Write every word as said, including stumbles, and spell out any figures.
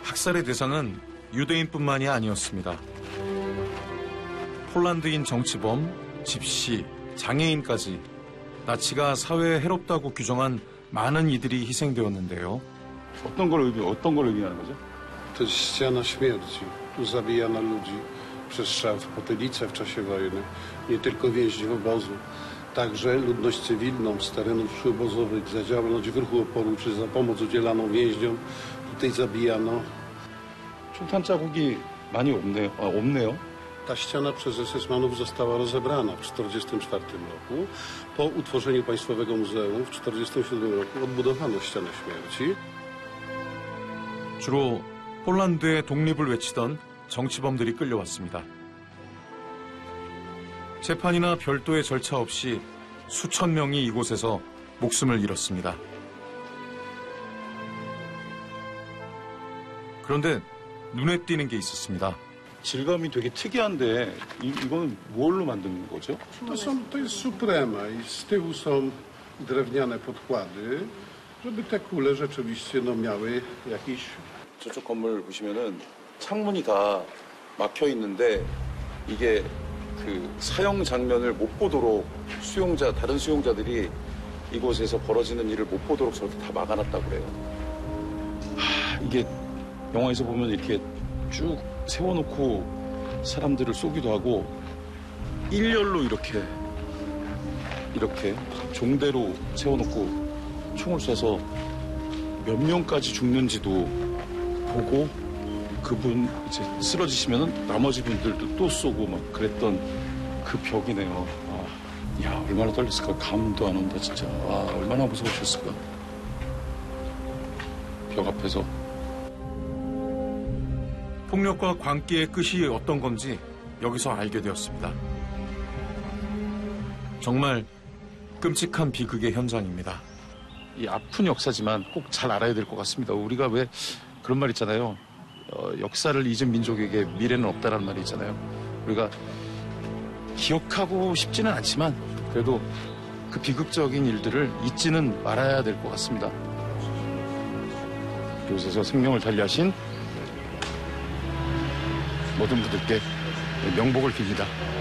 학살의 대상은 유대인뿐만이 아니었습니다. 폴란드인 정치범, 집시, 장애인까지 나치가 사회에 해롭다고 규정한 많은 이들이 희생되었는데요. 어떤 걸 의미, 어떤 걸 의미하는 거죠? To jest ściana śmierci. Tu zabijano ludzi przez strzał w potylicę w czasie wojny. Nie tylko więźniów obozu, także ludność cywilną z terenów przyobozowych za działalność w ruchu oporu czy za pomoc udzielaną więźniom. Tutaj zabijano. 총탄 자국이 많이 없네요. 아, 없네요. Ta ściana przez esesmanów została rozebrana w tysiąc dziewięćset czterdziestym czwartym roku. Po utworzeniu Państwowego Muzeum w tysiąc dziewięćset czterdziestym siódmym roku odbudowano ścianę śmierci. 주로 폴란드의 독립을 외치던 정치범들이 끌려왔습니다. 재판이나 별도의 절차 없이 수천 명이 이곳에서 목숨을 잃었습니다. 그런데 눈에 띄는 게 있었습니다. 질감이 되게 특이한데 이, 이거는 뭘로 만든 거죠? To, są, to jest suprema i z tyłu są drewniane podkłady, żeby te kule rzeczywiście no, miały jakiś... 저쪽 건물 보시면은 창문이 다 막혀 있는데 이게 그 사형 장면을 못 보도록 수용자, 다른 수용자들이 이곳에서 벌어지는 일을 못 보도록 저렇게 다 막아놨다고 그래요. 하, 이게 영화에서 보면 이렇게 쭉 세워놓고 사람들을 쏘기도 하고 일렬로 이렇게 이렇게 종대로 세워놓고 총을 쏴서 몇 명까지 죽는지도 보고 그분 이제 쓰러지시면은 나머지 분들도 또 쏘고 막 그랬던 그 벽이네요. 아, 야 얼마나 떨렸을까. 감도 안 온다 진짜. 아 얼마나 무서우셨을까. 벽 앞에서. 폭력과 광기의 끝이 어떤 건지 여기서 알게 되었습니다. 정말 끔찍한 비극의 현장입니다. 이 아픈 역사지만 꼭 잘 알아야 될 것 같습니다. 우리가 왜 그런 말 있잖아요. 어, 역사를 잊은 민족에게 미래는 없다라는 말이 있잖아요. 우리가 기억하고 싶지는 않지만 그래도 그 비극적인 일들을 잊지는 말아야 될 것 같습니다. 이곳에서 생명을 달리하신 모든 분들께 명복을 빕니다.